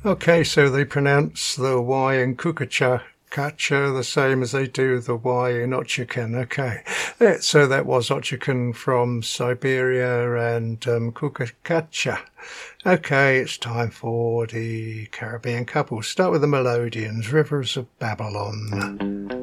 Okay, so they pronounce the Y in Cucacha the same as they do the Y in Ochakhan. Okay, so that was Ochakhan from Siberia and Cucacha. Okay, it's time for the Caribbean couple. Start with the Melodians, Rivers of Babylon.